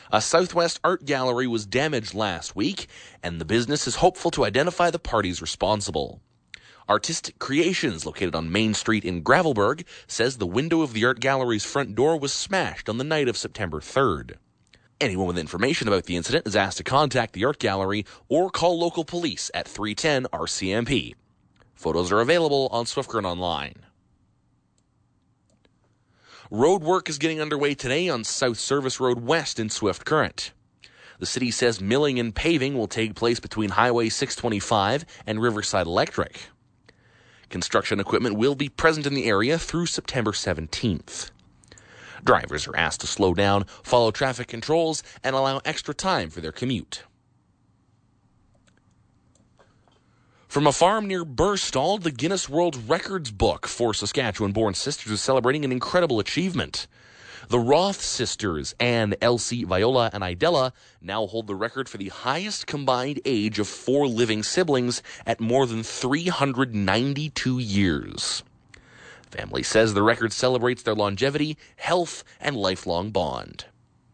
A Southwest art gallery was damaged last week, and the business is hopeful to identify the parties responsible. Artistic Creations, located on Main Street in Gravelburg, says the window of the art gallery's front door was smashed on the night of September 3rd. Anyone with information about the incident is asked to contact the art gallery or call local police at 310-RCMP. Photos are available on Swift Current Online. Road work is getting underway today on South Service Road West in Swift Current. The city says milling and paving will take place between Highway 625 and Riverside Electric. Construction equipment will be present in the area through September 17th. Drivers are asked to slow down, follow traffic controls, and allow extra time for their commute. From a farm near Burstall, the Guinness World Records book for Saskatchewan-born sisters is celebrating an incredible achievement. The Roth sisters, Anne, Elsie, Viola, and Idella, now hold the record for the highest combined age of 4 living siblings at more than 392 years. Family says the record celebrates their longevity, health, and lifelong bond.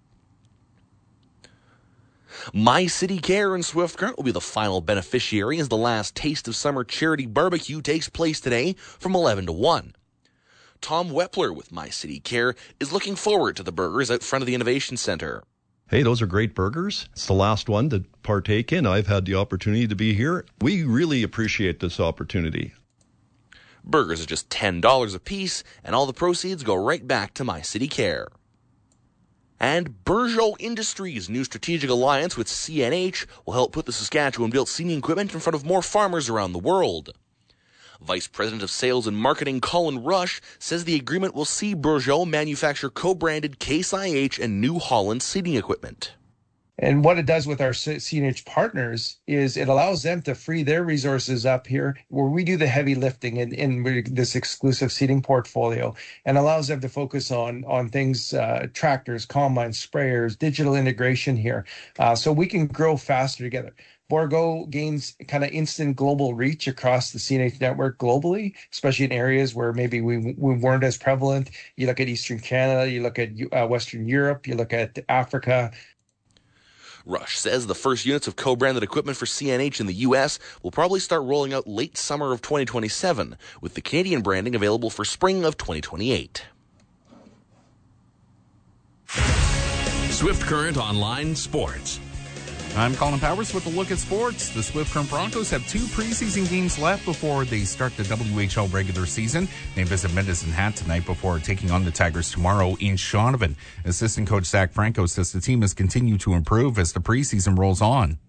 My City Care in Swift Current will be the final beneficiary as the last Taste of Summer charity barbecue takes place today from 11 to 1. Tom Wepler with My City Care is looking forward to the burgers out front of the Innovation Center. Hey, those are great burgers. It's the last one to partake in. I've had the opportunity to be here. We really appreciate this opportunity. Burgers are just $10 a piece, and all the proceeds go right back to My City Care. And Bergeau Industries' new strategic alliance with CNH will help put the Saskatchewan-built seeding equipment in front of more farmers around the world. Vice President of Sales and Marketing Colin Rush says the agreement will see Bergeau manufacture co-branded Case IH and New Holland seeding equipment. And what it does with our CNH partners is it allows them to free their resources up here where we do the heavy lifting in this exclusive seeding portfolio, and allows them to focus on things, tractors, combines, sprayers, digital integration here, so we can grow faster together. Bourgault gains kind of instant global reach across the CNH network globally, especially in areas where maybe we weren't as prevalent. You look at Eastern Canada, you look at Western Europe, you look at Africa. Rush says the first units of co-branded equipment for CNH in the U.S. will probably start rolling out late summer of 2027, with the Canadian branding available for spring of 2028. Swift Current Online Sports. I'm Colin Powers with a look at sports. The Swift Current Broncos have 2 preseason games left before they start the WHL regular season. They visit Medicine Hat tonight before taking on the Tigers tomorrow in Shaunavon. Assistant coach Zach Franco says the team has continued to improve as the preseason rolls on.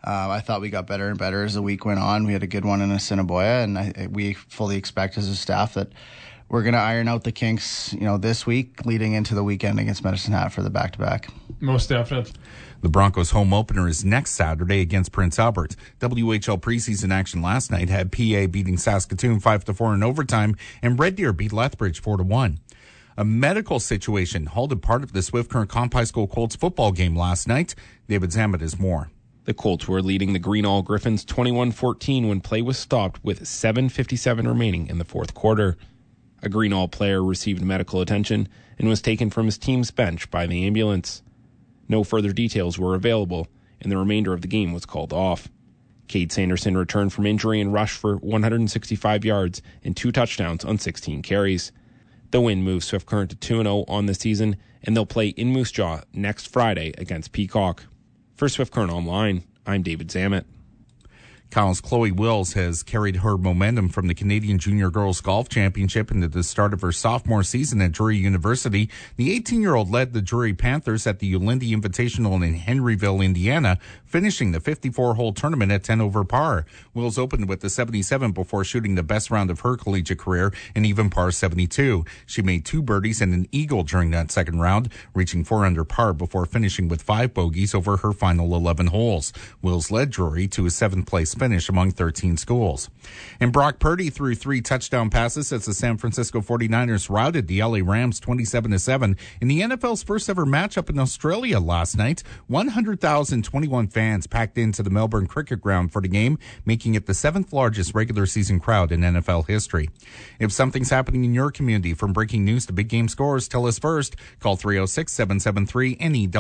I thought we got better and better as the week went on. We had a good one in Assiniboia, and we fully expect as a staff that we're going to iron out the kinks, this week leading into the weekend against Medicine Hat for the back-to-back. Most definitely. The Broncos' home opener is next Saturday against Prince Albert. WHL preseason action last night had PA beating Saskatoon 5-4 in overtime, and Red Deer beat Lethbridge 4-1. A medical situation halted part of the Swift Current Comp High School Colts football game last night. David Zamet has more. The Colts were leading the Greenall Griffins 21-14 when play was stopped with 7:57 remaining in the fourth quarter. A Greenall player received medical attention and was taken from his team's bench by the ambulance. No further details were available, and the remainder of the game was called off. Cade Sanderson returned from injury and rushed for 165 yards and 2 touchdowns on 16 carries. The win moves Swift Current to 2-0 on the season, and they'll play in Moose Jaw next Friday against Peacock. For Swift Current Online, I'm David Zamet. Kyle's Chloe Wills has carried her momentum from the Canadian Junior Girls Golf Championship into the start of her sophomore season at Drury University. The 18-year-old led the Drury Panthers at the Ulindy Invitational in Henryville, Indiana, finishing the 54-hole tournament at 10 over par. Wills opened with the 77 before shooting the best round of her collegiate career, an even par 72. She made 2 birdies and an eagle during that second round, reaching 4 under par before finishing with 5 bogeys over her final 11 holes. Wills led Drury to a 7th-place finish among 13 schools. And Brock Purdy threw 3 touchdown passes as the San Francisco 49ers routed the LA Rams 27-7 in the NFL's first ever matchup in Australia last night. 100,021 fans packed into the Melbourne Cricket Ground for the game, making it the 7th largest regular season crowd in NFL history. If something's happening in your community, from breaking news to big game scores, tell us first. Call 306-773-NE.